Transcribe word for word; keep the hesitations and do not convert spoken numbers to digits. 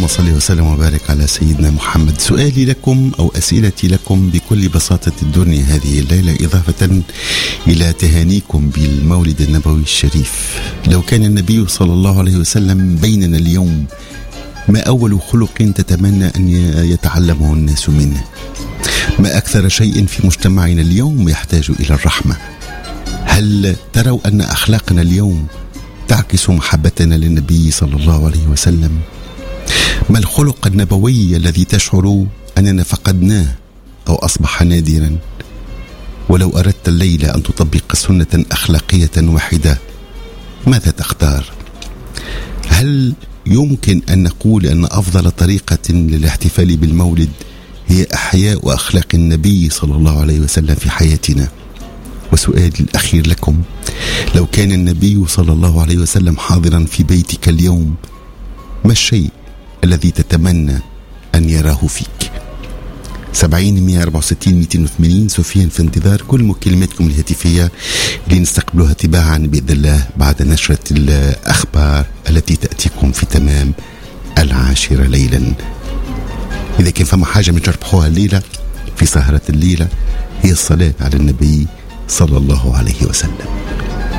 اللهم صل وسلم وبارك على سيدنا محمد. سؤالي لكم أو أسئلتي لكم بكل بساطة الدنيا هذه الليلة، إضافة إلى تهانيكم بالمولد النبوي الشريف: لو كان النبي صلى الله عليه وسلم بيننا اليوم، ما أول خلق تتمنى أن يتعلمه الناس منه؟ ما أكثر شيء في مجتمعنا اليوم يحتاج إلى الرحمة؟ هل تروا أن أخلاقنا اليوم تعكس محبتنا للنبي صلى الله عليه وسلم؟ ما الخلق النبوي الذي تشعر أننا فقدناه أو أصبح نادرا؟ ولو أردت الليلة أن تطبق سنة أخلاقية واحدة، ماذا تختار؟ هل يمكن أن نقول أن أفضل طريقة للاحتفال بالمولد هي إحياء أخلاق النبي صلى الله عليه وسلم في حياتنا؟ وسؤالي الأخير لكم: لو كان النبي صلى الله عليه وسلم حاضرا في بيتك اليوم، ما الشيء الذي تتمنى أن يراه فيك؟ سبعين مئة أربعة وستين مئتين وثمانين. سفيان في انتظار كل مكالماتكم الهاتفية اللي نستقبلها تباعا بإذن الله بعد نشرة الأخبار التي تأتيكم في تمام العاشرة ليلا. إذا كان فما حاجة نربحوها الليلة في سهرة الليلة، هي الصلاة على النبي صلى الله عليه وسلم.